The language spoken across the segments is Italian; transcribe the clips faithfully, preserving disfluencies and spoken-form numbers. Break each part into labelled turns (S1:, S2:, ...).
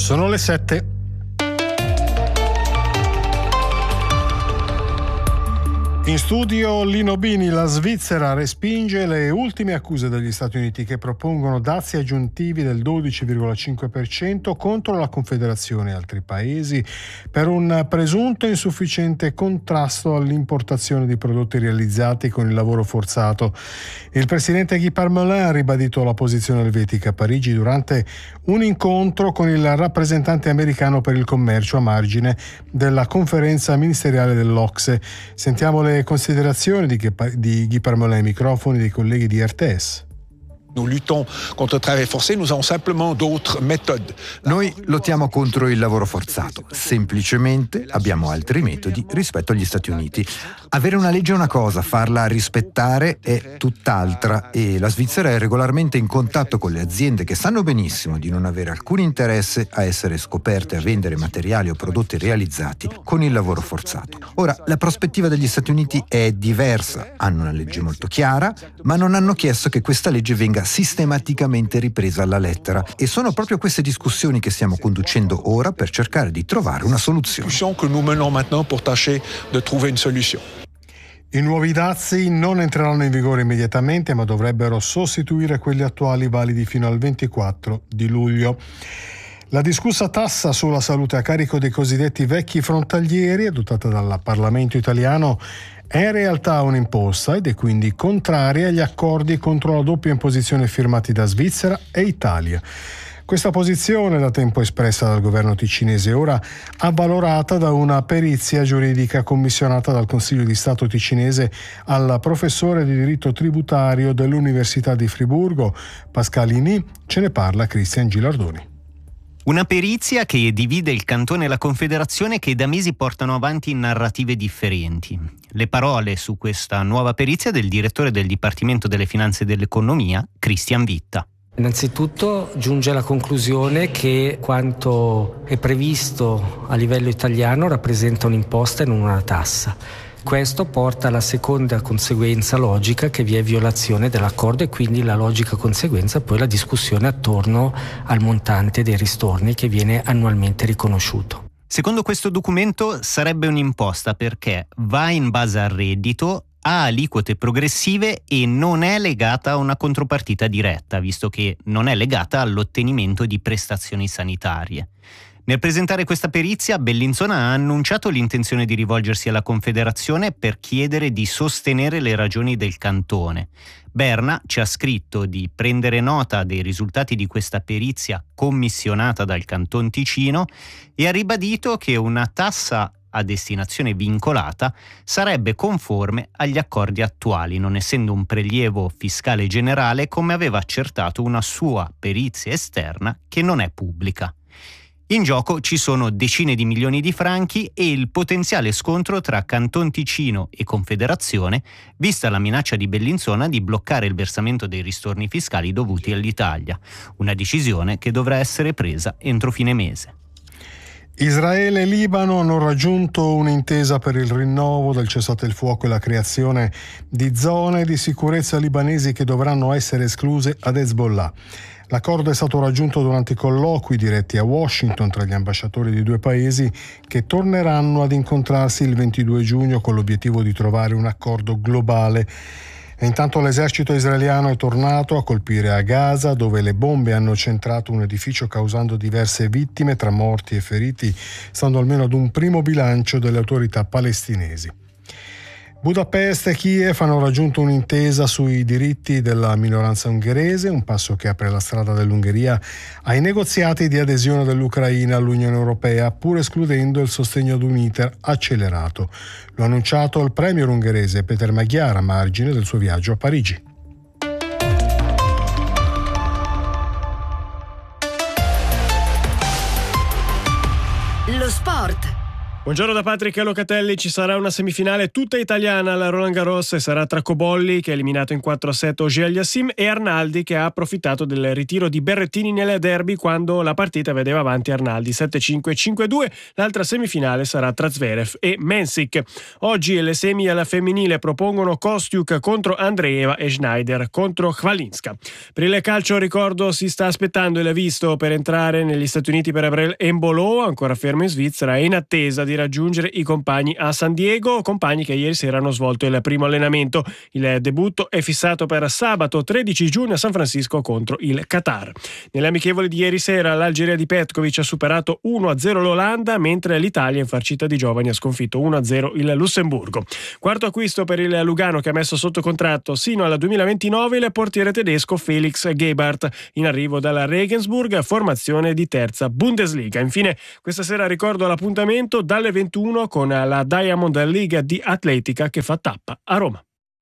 S1: Sono le sette. In studio Lino Bini. La Svizzera respinge le ultime accuse degli Stati Uniti che propongono dazi aggiuntivi del dodici virgola cinque per cento contro la Confederazione e altri paesi per un presunto insufficiente contrasto all'importazione di prodotti realizzati con il lavoro forzato. Il presidente Guy Parmelin ha ribadito la posizione elvetica a Parigi durante un incontro con il rappresentante americano per il commercio a margine della conferenza ministeriale dell'Ocse. Sentiamo le considerazioni di, di Guy Parmelin ai microfoni dei colleghi di R T S.
S2: Nous luttons contre le travail forcé, nous avons simplement d'autres méthodes.
S3: Noi lottiamo contro il lavoro forzato, semplicemente abbiamo altri metodi rispetto agli Stati Uniti. Avere una legge è una cosa, farla rispettare è tutt'altra e la Svizzera è regolarmente in contatto con le aziende che sanno benissimo di non avere alcun interesse a essere scoperte a vendere materiali o prodotti realizzati con il lavoro forzato. Ora, la prospettiva degli Stati Uniti è diversa, hanno una legge molto chiara, ma non hanno chiesto che questa legge venga sistematicamente ripresa alla lettera e sono proprio queste discussioni che stiamo conducendo ora per cercare di trovare una soluzione.
S2: Che nous menons maintenant pour tâcher de trouver une solution.
S1: I nuovi dazi non entreranno in vigore immediatamente, ma dovrebbero sostituire quelli attuali validi fino al ventiquattro di luglio. La discussa tassa sulla salute a carico dei cosiddetti vecchi frontalieri, adottata dal Parlamento italiano, è in realtà un'imposta ed è quindi contraria agli accordi contro la doppia imposizione firmati da Svizzera e Italia. Questa posizione, da tempo espressa dal governo ticinese, ora avvalorata da una perizia giuridica commissionata dal Consiglio di Stato ticinese al professore di diritto tributario dell'Università di Friburgo, Pascalini. Ce ne parla Cristian Gilardoni.
S4: Una perizia che divide il cantone e la confederazione, che da mesi portano avanti narrative differenti. Le parole su questa nuova perizia del direttore del Dipartimento delle Finanze e dell'Economia, Christian Vitta.
S5: Innanzitutto giunge alla conclusione che quanto è previsto a livello italiano rappresenta un'imposta e non una tassa. Questo porta alla seconda conseguenza logica, che vi è violazione dell'accordo, e quindi la logica conseguenza poi la discussione attorno al montante dei ristorni che viene annualmente riconosciuto.
S4: Secondo questo documento sarebbe un'imposta perché va in base al reddito, ha aliquote progressive e non è legata a una contropartita diretta, visto che non è legata all'ottenimento di prestazioni sanitarie. Nel presentare questa perizia, Bellinzona ha annunciato l'intenzione di rivolgersi alla Confederazione per chiedere di sostenere le ragioni del cantone. Berna ci ha scritto di prendere nota dei risultati di questa perizia commissionata dal Canton Ticino e ha ribadito che una tassa a destinazione vincolata sarebbe conforme agli accordi attuali, non essendo un prelievo fiscale generale, come aveva accertato una sua perizia esterna che non è pubblica. In gioco ci sono decine di milioni di franchi e il potenziale scontro tra Canton Ticino e Confederazione, vista la minaccia di Bellinzona di bloccare il versamento dei ristorni fiscali dovuti all'Italia, una decisione che dovrà essere presa entro fine mese.
S1: Israele e Libano hanno raggiunto un'intesa per il rinnovo del cessate il fuoco e la creazione di zone di sicurezza libanesi che dovranno essere escluse ad Hezbollah. L'accordo è stato raggiunto durante i colloqui diretti a Washington tra gli ambasciatori di due paesi, che torneranno ad incontrarsi il ventidue giugno con l'obiettivo di trovare un accordo globale. E intanto l'esercito israeliano è tornato a colpire a Gaza, dove le bombe hanno centrato un edificio causando diverse vittime tra morti e feriti, stando almeno ad un primo bilancio delle autorità palestinesi. Budapest e Kiev hanno raggiunto un'intesa sui diritti della minoranza ungherese, un passo che apre la strada dell'Ungheria ai negoziati di adesione dell'Ucraina all'Unione Europea, pur escludendo il sostegno ad un iter accelerato. Lo ha annunciato il premier ungherese Peter Magyar a margine del suo viaggio a Parigi.
S6: Lo sport. Buongiorno da Patrick Locatelli. Ci sarà una semifinale tutta italiana alla Roland Garros e sarà tra Cobolli, che ha eliminato in quattro a sette Auger-Aliassime, e Arnaldi, che ha approfittato del ritiro di Berrettini nel derby quando la partita vedeva avanti Arnaldi sette cinque cinque due. L'altra semifinale sarà tra Zverev e Mensik. Oggi le semi alla femminile propongono Kostiuk contro Andreeva e Schneider contro Khvalinska. Per il calcio, ricordo, si sta aspettando il visto per entrare negli Stati Uniti per Gabriel Embolo, ancora fermo in Svizzera e in attesa di raggiungere i compagni a San Diego, compagni che ieri sera hanno svolto il primo allenamento. Il debutto è fissato per sabato tredici giugno a San Francisco contro il Qatar. Nelle amichevoli di ieri sera l'Algeria di Petkovic ha superato uno a zero l'Olanda, mentre l'Italia, infarcita di giovani, ha sconfitto uno a zero il Lussemburgo. Quarto acquisto per il Lugano, che ha messo sotto contratto sino al duemilaventinove il portiere tedesco Felix Gebhardt, in arrivo dalla Regensburg, formazione di terza Bundesliga. Infine, questa sera ricordo l'appuntamento dal alle ventuno con la Diamond League di Atletica, che fa tappa a Roma.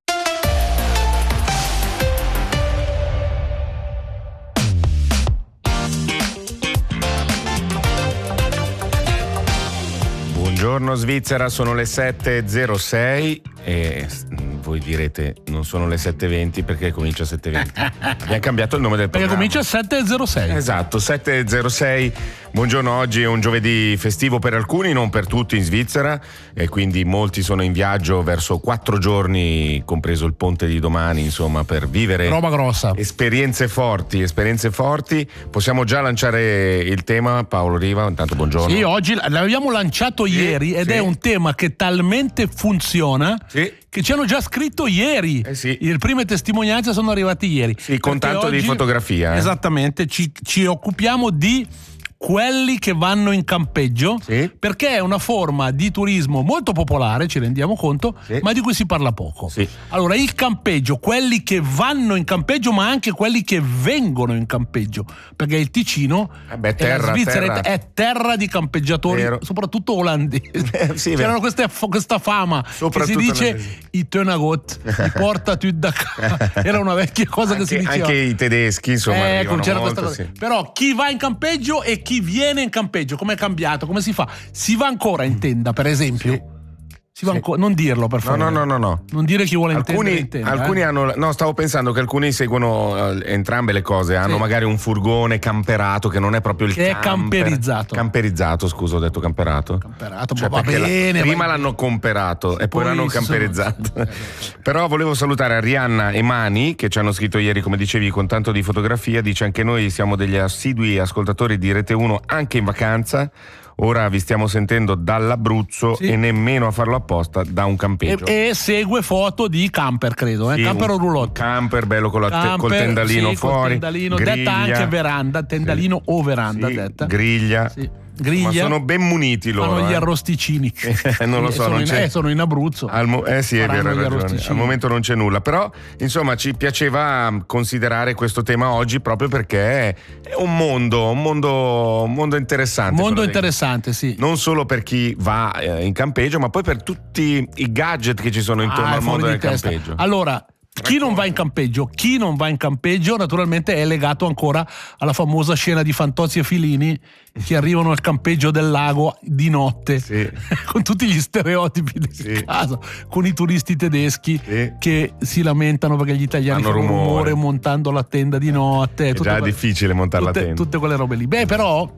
S7: Buongiorno Svizzera, sono le sette e zero sei e voi direte non sono le sette e venti perché comincia a sette e venti. Abbiamo cambiato il nome del programma.
S8: Perché comincia a sette e zero sei.
S7: Esatto, sette e zero sei. Buongiorno, oggi è un giovedì festivo per alcuni, non per tutti in Svizzera, e quindi molti sono in viaggio verso quattro giorni, compreso il ponte di domani, insomma, per vivere
S8: roba grossa,
S7: esperienze forti, esperienze forti. Possiamo già lanciare il tema, Paolo Riva, intanto buongiorno.
S8: Sì, oggi l'abbiamo lanciato sì, ieri ed sì. È un tema che talmente funziona sì. che ci hanno già scritto ieri.
S7: Eh sì.
S8: Le prime testimonianze sono arrivate ieri.
S7: Sì, con tanto oggi, di fotografia. Eh.
S8: Esattamente, ci, ci occupiamo di quelli che vanno in campeggio, sì. perché è una forma di turismo molto popolare, ci rendiamo conto, sì. ma di cui si parla poco.
S7: Sì.
S8: Allora, il campeggio, quelli che vanno in campeggio, ma anche quelli che vengono in campeggio, perché il Ticino
S7: eh beh, terra,
S8: e la Svizzera
S7: terra.
S8: è terra di campeggiatori, Vero. soprattutto olandesi.
S7: Eh, sì,
S8: C'erano queste, questa fama che si dice i Tönagot, i porta tu da casa. Era una vecchia cosa
S7: anche,
S8: che si diceva.
S7: Anche i tedeschi, insomma,
S8: ecco, c'era
S7: molto,
S8: questa cosa.
S7: Sì.
S8: Però chi va in campeggio e chi chi viene in campeggio, come è cambiato, come si fa? Si va ancora in tenda, per esempio? Sì. Si va sì. ancora, non dirlo per favore.
S7: No, no, no, no, no.
S8: Non dire chi vuole
S7: alcuni,
S8: in tenda.
S7: Alcuni
S8: eh?
S7: hanno, no, stavo pensando che alcuni seguono uh, entrambe le cose. Hanno sì. magari un furgone camperato che non è proprio il
S8: che
S7: camper.
S8: È camperizzato.
S7: Camperizzato, scusa, ho detto camperato.
S8: Camperato,
S7: cioè,
S8: va bene.
S7: La, prima
S8: vai...
S7: l'hanno comperato e poi, poi l'hanno camperizzato.
S8: Sono...
S7: Però volevo salutare Arianna e Mani, che ci hanno scritto ieri, come dicevi, con tanto di fotografia. Dice: anche noi siamo degli assidui ascoltatori di Rete uno anche in vacanza. Ora vi stiamo sentendo dall'Abruzzo sì. e nemmeno a farlo apposta da un campeggio.
S8: E, e segue foto di camper, credo, eh? sì, camper o roulotte.
S7: Camper bello con la camper, te, col tendalino
S8: sì,
S7: fuori.
S8: Col tendalino, detta anche veranda, tendalino sì. o veranda,
S7: sì,
S8: detta.
S7: Griglia.
S8: Sì. Griglia,
S7: ma sono ben muniti loro.
S8: Fanno gli
S7: eh.
S8: arrosticini.
S7: non lo so,
S8: sono,
S7: non
S8: in,
S7: c'è.
S8: Eh, sono in Abruzzo.
S7: Al mo- eh sì, è vero, hai ragione. Al momento non c'è nulla. Però, insomma, ci piaceva considerare questo tema oggi proprio perché è un mondo, un mondo, un mondo interessante.
S8: Mondo interessante, sì.
S7: Non solo per chi va eh, in campeggio, ma poi per tutti i gadget che ci sono intorno
S8: ah,
S7: al mondo del
S8: testa.
S7: campeggio.
S8: Allora, chi non va in campeggio? Chi non va in campeggio naturalmente è legato ancora alla famosa scena di Fantozzi e Filini che arrivano al campeggio del lago di notte
S7: sì.
S8: con tutti gli stereotipi del
S7: sì.
S8: caso, con i turisti tedeschi
S7: sì.
S8: che si lamentano perché gli italiani
S7: fanno
S8: fanno rumore. rumore montando la tenda di notte.
S7: È già
S8: quelle,
S7: difficile montare
S8: tutte,
S7: la tenda.
S8: Tutte quelle robe lì. Beh, però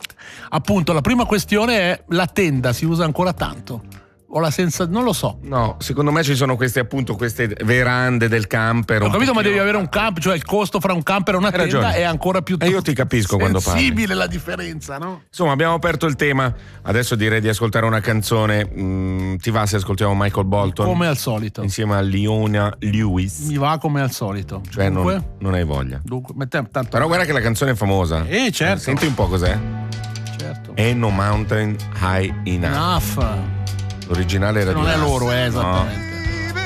S8: appunto la prima questione è: la tenda si usa ancora tanto? O la senza, non lo so.
S7: No, secondo me ci sono queste appunto queste verande del camper.
S8: Ho capito, ma devi avere un camper, cioè il costo fra un camper e una tenda ragione. È ancora più
S7: e io ti capisco quando parli.
S8: Sensibile la differenza, no?
S7: Insomma, abbiamo aperto il tema. Adesso direi di ascoltare una canzone. Mm, ti va se ascoltiamo Michael Bolton?
S8: Come al solito.
S7: Insieme a Leona Lewis.
S8: Mi va come al solito.
S7: Cioè
S8: Dunque,
S7: non, non hai voglia.
S8: Dunque, mettiamo tanto.
S7: Però guarda che la canzone è famosa.
S8: Eh, certo.
S7: Senti un po' cos'è.
S8: Certo.
S7: Ain't no mountain high enough.
S8: Enough.
S7: L'originale era
S8: non
S7: di
S8: è loro, eh, esattamente.
S7: No.